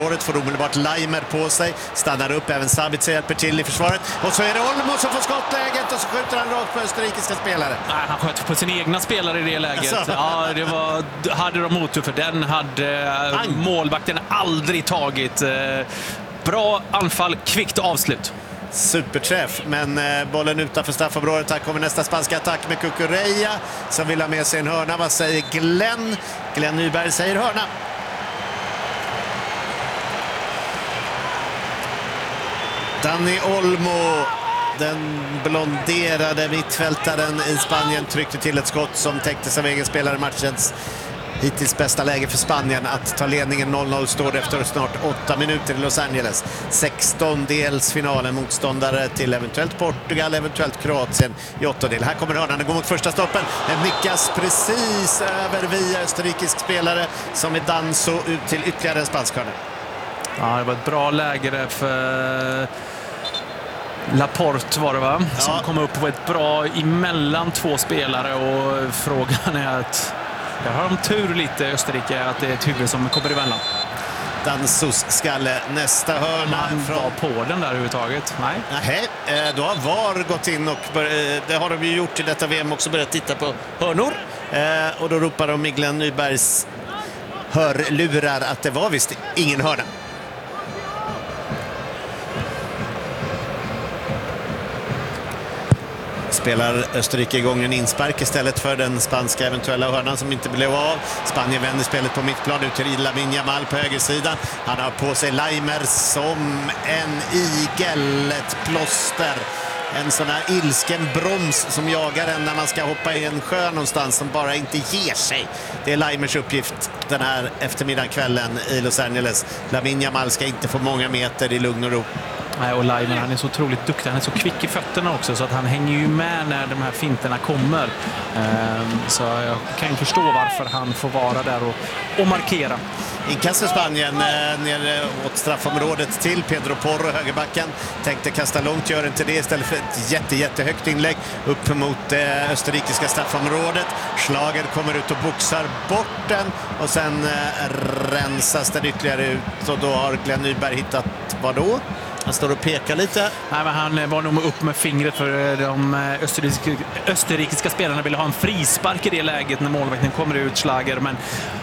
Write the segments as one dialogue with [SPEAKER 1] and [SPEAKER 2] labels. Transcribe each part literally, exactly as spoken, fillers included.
[SPEAKER 1] Året får omedelbart Laimer på sig, stannar upp, även Sabitzer hjälper till i försvaret och så är det Olmo som får skottläget och så skjuter han rakt på österrikiska spelare.
[SPEAKER 2] Nej, han sköt på sina egna spelare i det läget. Alltså. Ja, det var, hade de motor för den hade Aj. målvakten aldrig tagit. Bra anfall, kvickt avslut.
[SPEAKER 1] Superträff, men eh, bollen utanför straffområdet. Här kommer nästa spanska attack med Cucurella som vill ha med sig en hörna. Vad säger Glenn? Glenn Nyberg säger hörna. Dani Olmo, den blonderade mittfältaren i Spanien, tryckte till ett skott som täcktes av egen spelare. Matchens hittills bästa läge för Spanien att ta ledningen. noll noll står det efter snart åtta minuter i Los Angeles. sextondelsfinalen, motståndare till eventuellt Portugal, eventuellt Kroatien i åttondel. Här kommer hörnan, den går mot första stoppen. Den nickas precis över via österrikisk spelare som är Danso ut till ytterligare en spansk hörna.
[SPEAKER 2] Ja, det var ett bra läge för Laporte var det, va? Som ja. kom upp på ett bra emellan två spelare, och frågan är att jag har de tur lite i Österrike att det är ett huvud som kommer emellan.
[SPEAKER 1] Dansos skalle, nästa hörna.
[SPEAKER 2] Man från... var på den där överhuvudtaget. Nej.
[SPEAKER 1] Nej, då har V A R gått in och bör... det har de ju gjort i detta V M också, börjat titta på hörnor. Och då ropar de i Glenn Nybergs hörlurar att det var visst ingen hörna. Spelar Österrike igång en inspark istället för den spanska eventuella hörnan som inte blev av. Spanien vänder spelet på mittplan ut till Lamine Yamal på högersidan. Han har på sig Laimer som en igel, ett plåster. En sån här ilsken broms som jagar en när man ska hoppa i en sjö någonstans, som bara inte ger sig. Det är Laimers uppgift den här eftermiddagskvällen i Los Angeles. Lamine Yamal ska inte få många meter i lugn och ro.
[SPEAKER 2] Nej, och Laimer, han är så otroligt duktig. Han är så kvick i fötterna också, så att han hänger ju med när de här finterna kommer. Ehm, så jag kan ju förstå varför han får vara där och, och markera.
[SPEAKER 1] Inkast för Spanien eh, ner åt straffområdet till Pedro Porro, högerbacken. Tänkte kasta långt, gör inte det istället för ett jätte, jättehögt inlägg upp mot eh, österrikiska straffområdet. Schlager kommer ut och boxar bort den och sen eh, rensas den ytterligare ut, och då har Glenn Nyberg hittat vad då? Han står och pekar lite.
[SPEAKER 2] Nej, men han var nog upp med fingret för de österrikiska, österrikiska spelarna ville ha en frispark i det läget när målvakten kommer ut, Schlager. Men,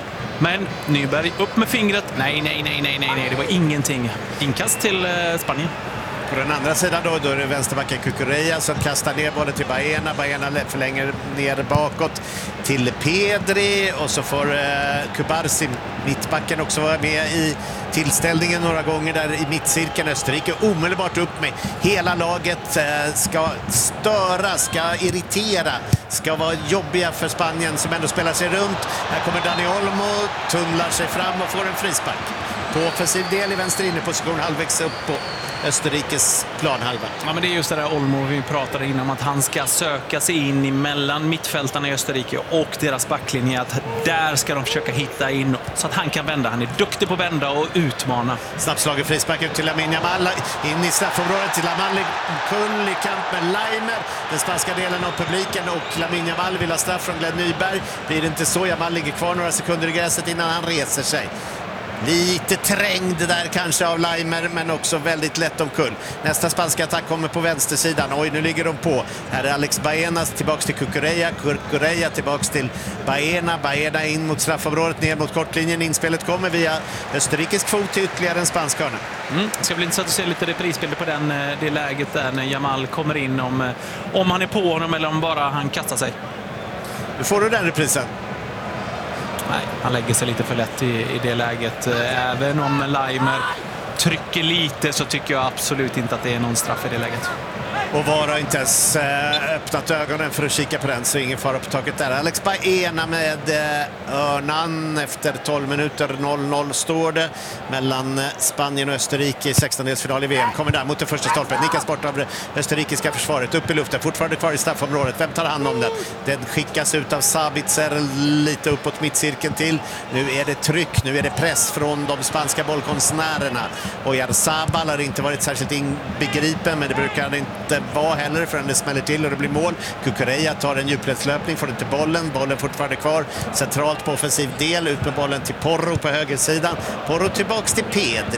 [SPEAKER 2] men Nyberg upp med fingret. Nej, nej, nej, nej, nej, nej. Det var ingenting. Inkast till eh, Spanien.
[SPEAKER 1] På den andra sidan då, då är det vänsterbacken Cucurella som kastar ner bollen till Baena. Baena förlänger ner bakåt till Pedri, och så får eh, Kubarsi, mittbacken, också vara med i tillställningen några gånger där i mittcirkeln. Österrike omedelbart upp med hela laget, eh, ska störa, ska irritera, ska vara jobbiga för Spanien som ändå spelar sig runt. Här kommer Dani Olmo, tunnlar sig fram och får en frispark. På offensiv del i vänster inneposition, halvvägs upp på Österrikes planhalva.
[SPEAKER 2] Ja, men det är just det där Olmo vi pratade innan, att han ska söka sig in mellan mittfältarna i Österrike och deras backlinje, att där ska de försöka hitta in så att han kan vända. Han är duktig på att vända och utmana.
[SPEAKER 1] Snabbslaget frispark ut till Lamine Yamal, in i straffområdet till Yamal, kull i kamp med Laimer, den spanska delen av publiken, och Lamine Yamal vill ha straff från Glenn Nyberg. Blir det inte så, Yamal ligger kvar några sekunder i gräset innan han reser sig. Lite trängd där kanske av Laimer, men också väldigt lätt omkull. Nästa spanska attack kommer på vänstersidan. Oj, nu ligger de på. Här är Alex Baena tillbaks till Cucurella. Cucurella tillbaks till Baena. Baena in mot straffområdet, ner mot kortlinjen. Inspelet kommer via österrikisk fot till ytterligare en spansk hörna.
[SPEAKER 2] Mm. Det ska bli intressant att se lite reprisbilder på den, det läget där när Yamal kommer in. Om, om han är på honom eller om bara han kastar sig.
[SPEAKER 1] Nu får du den reprisen.
[SPEAKER 2] Nej, han lägger sig lite för lätt i, i det läget. Även om Laimer trycker lite så tycker jag absolut inte att det är någon straff i det läget.
[SPEAKER 1] Och var har inte ens äh, öppnat ögonen för att kika på den, så ingen fara på taket där. Alex Baena med äh, Örnan efter tolv minuter, noll noll står det mellan Spanien och Österrike i sextondelsfinal i V M. Kommer där mot det första stolpen, nickas bort av det österrikiska försvaret, upp i luften, fortfarande kvar i straffområdet. Vem tar hand om den? Den skickas ut av Sabitzer lite uppåt mittcirkeln till. Nu är det tryck, nu är det press från de spanska bollkonstnärerna. Och Jarzabal har inte varit särskilt inbegripen, men det brukar inte var heller förrän det smäller till och det blir i mål. Cucurella tar en djupledslöpning, får inte bollen. Bollen fortfarande kvar centralt på offensiv del. Ut med bollen till Porro på högersidan. Porro tillbaks till Pedri.